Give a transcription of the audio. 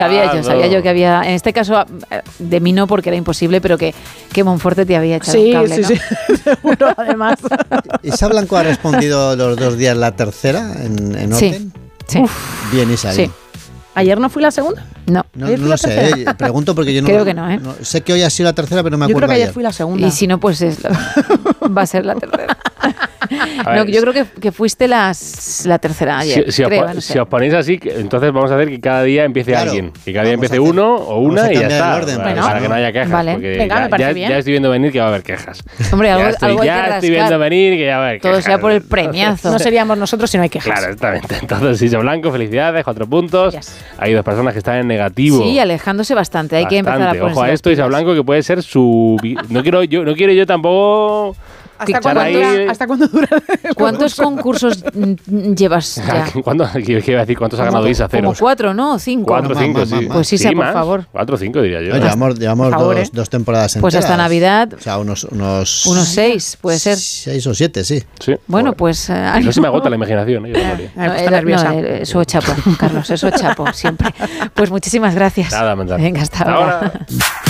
Sabía yo que había, en este caso de mí no porque era imposible, pero que Monforte te había echado un cable, ¿no? Sí, seguro, además. Isa Blanco ha respondido los 2 días la tercera en orden. Sí. Bien, Isa. Sí. ¿Ayer no fui la segunda? No. No lo sé, pregunto porque yo no... Creo que no, ¿eh? Sé que hoy ha sido la tercera, pero no me acuerdo. Yo creo que ayer ayer fui la segunda. Y si no, pues va a ser la tercera. No, yo creo que fuiste la tercera ayer. Si os ponéis así, entonces vamos a hacer que cada día empiece alguien. Que cada día empiece uno o una y ya está. Orden, para que no haya quejas. Vale. Porque Venga, me parece bien. ya estoy viendo venir que va a haber quejas. Hombre, algo hay que rascar. Estoy viendo venir que ya va a haber quejas. Todo sea por el premiazo. No seríamos nosotros si no hay quejas. Claro, exactamente. Entonces, Isa Blanco, felicidades, 4 puntos. Yes. Hay 2 personas que están en negativo. Sí, alejándose bastante. Hay que empezar a ponerse Ojo a esto, Isa Blanco, que puede ser su... No quiero yo tampoco... ¿Hasta cuándo dura? ¿Cuántos concursos llevas ya? ¿Qué iba a decir? ¿Cuántos ha ganado Isa? 0. Como 4, ¿no? 5. 4 o 5, sí. Pues Isa, por favor. 4 o 5 diría yo. Llevamos dos temporadas enteras. Pues hasta Navidad. O sea, unos 6, puede ser. 6 o 7, sí. Bueno, pues... no se me agota la imaginación. Eso chapo, Carlos, eso chapo, siempre. Pues muchísimas gracias. Nada, mandar. Venga, hasta ahora.